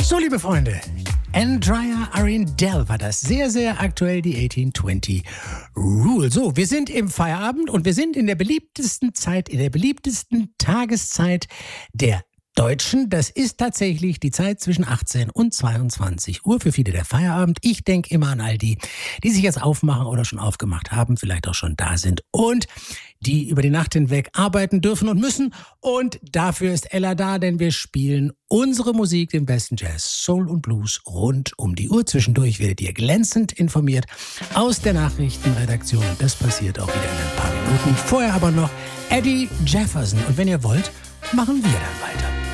So, liebe Freunde, Andrea Arundel war das. Sehr, sehr aktuell, die 1820 Rule. So, wir sind im Feierabend und wir sind in der beliebtesten Zeit, in der beliebtesten Tageszeit der Deutschen. Das ist tatsächlich die Zeit zwischen 18 und 22 Uhr. Für viele der Feierabend. Ich denke immer an all die sich jetzt aufmachen oder schon aufgemacht haben, vielleicht auch schon da sind und die über die Nacht hinweg arbeiten dürfen und müssen. Und dafür ist Ella da, denn wir spielen unsere Musik, den besten Jazz, Soul und Blues rund um die Uhr. Zwischendurch werdet ihr glänzend informiert aus der Nachrichtenredaktion. Das passiert auch wieder in ein paar Minuten. Vorher aber noch Eddie Jefferson. Und wenn ihr wollt, machen wir dann weiter.